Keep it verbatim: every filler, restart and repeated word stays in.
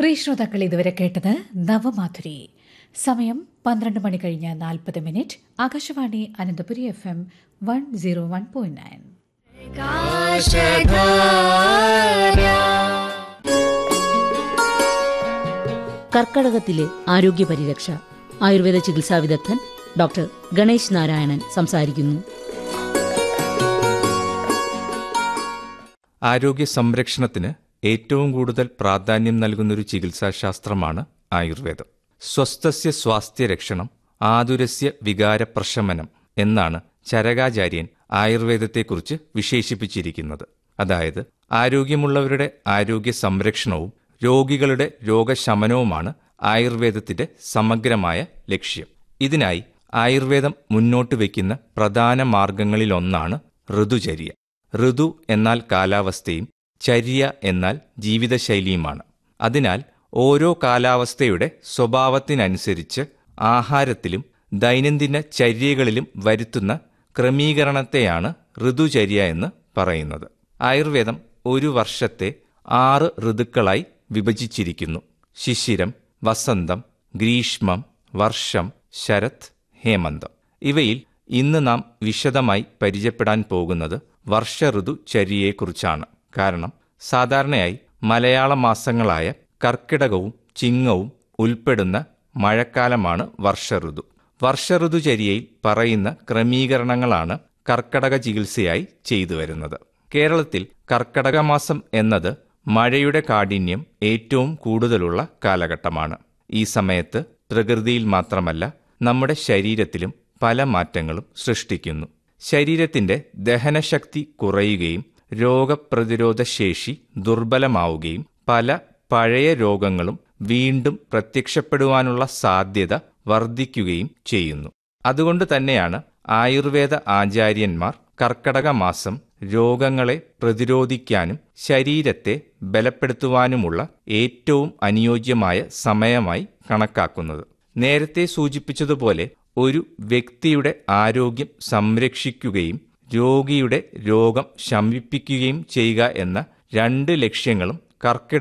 പ്രിയ ശ്രോതാക്കൾ, ഇതുവരെ കേട്ടത് നവമാധുരി. സമയം പന്ത്രണ്ട് മണി കഴിഞ്ഞ് നാൽപ്പത് minute. Akashvani Ananthapuri F M one zero one point nine. കർക്കടകത്തിലെ ആരോഗ്യ പരിരക്ഷ. ആയുർവേദ ചികിത്സാ വിദഗ്ധൻ ഡോക്ടർ ഗണേശ് നാരായണൻ സംസാരിക്കുന്നു. ആരോഗ്യ സംരക്ഷണത്തിന് ഏറ്റവും കൂടുതൽ പ്രാധാന്യം നൽകുന്നൊരു ചികിത്സാശാസ്ത്രമാണ് ആയുർവേദം. സ്വസ്ഥസ്യ സ്വാസ്ഥ്യരക്ഷണം ആതുരസ്യ വികാരപ്രശമനം എന്നാണ് ചരകാചാര്യൻ ആയുർവേദത്തെക്കുറിച്ച് വിശേഷിപ്പിച്ചിരിക്കുന്നത്. അതായത് ആരോഗ്യമുള്ളവരുടെ ആരോഗ്യ സംരക്ഷണവും രോഗികളുടെ രോഗശമനവുമാണ് ആയുർവേദത്തിന്റെ സമഗ്രമായ ലക്ഷ്യം. ഇതിനായി ആയുർവേദം മുന്നോട്ട് വയ്ക്കുന്ന പ്രധാന മാർഗങ്ങളിലൊന്നാണ് ഋതുചര്യ. ഋതു എന്നാൽ കാലാവസ്ഥയും ചര്യ എന്നാൽ ജീവിതശൈലിയുമാണ്. അതിനാൽ ഓരോ കാലാവസ്ഥയുടെ സ്വഭാവത്തിനനുസരിച്ച് ആഹാരത്തിലും ദൈനംദിന ചര്യകളിലും വരുത്തുന്ന ക്രമീകരണത്തെയാണ് ഋതുചര്യ എന്ന് പറയുന്നത്. ആയുർവേദം ഒരു വർഷത്തെ ആറ് ഋതുക്കളായി വിഭജിച്ചിരിക്കുന്നു. ശിശിരം, വസന്തം, ഗ്രീഷ്മം, വർഷം, ശരത്, ഹേമന്തം. ഇവയിൽ ഇന്ന് നാം വിശദമായി പരിചയപ്പെടാൻ പോകുന്നത് വർഷഋതു ചര്യയെക്കുറിച്ചാണ്. കാരണം സാധാരണയായി മലയാള മാസങ്ങളായ കർക്കിടകവും ചിങ്ങവും ഉൾപ്പെടുന്ന മഴക്കാലമാണ് വർഷഋതു. വർഷഋതുചര്യയിൽ പറയുന്ന ക്രമീകരണങ്ങളാണ് കർക്കടക ചികിത്സയായി ചെയ്തു വരുന്നത്. കേരളത്തിൽ കർക്കടക മാസം എന്നത് മഴയുടെ കാഠിന്യം ഏറ്റവും കൂടുതലുള്ള കാലഘട്ടമാണ്. ഈ സമയത്ത് പ്രകൃതിയിൽ മാത്രമല്ല നമ്മുടെ ശരീരത്തിലും പല മാറ്റങ്ങളും സൃഷ്ടിക്കുന്നു. ശരീരത്തിന്റെ ദഹനശക്തി കുറയുകയും രോഗപ്രതിരോധ ശേഷി ദുർബലമാവുകയും പല പഴയ രോഗങ്ങളും വീണ്ടും പ്രത്യക്ഷപ്പെടുവാനുള്ള സാധ്യത വർദ്ധിക്കുകയും ചെയ്യുന്നു. അതുകൊണ്ട് തന്നെയാണ് ആയുർവേദ ആചാര്യന്മാർ കർക്കടക മാസം രോഗങ്ങളെ പ്രതിരോധിക്കാനും ശരീരത്തെ ബലപ്പെടുത്തുവാനുമുള്ള ഏറ്റവും അനുയോജ്യമായ സമയമായി കണക്കാക്കുന്നത്. നേരത്തെ സൂചിപ്പിച്ചതുപോലെ ഒരു വ്യക്തിയുടെ ആരോഗ്യം സംരക്ഷിക്കുകയും രോഗിയുടെ രോഗം ശമിപ്പിക്കുകയും ചെയ്യുക എന്ന രണ്ട് ലക്ഷ്യങ്ങളും കർക്കിടക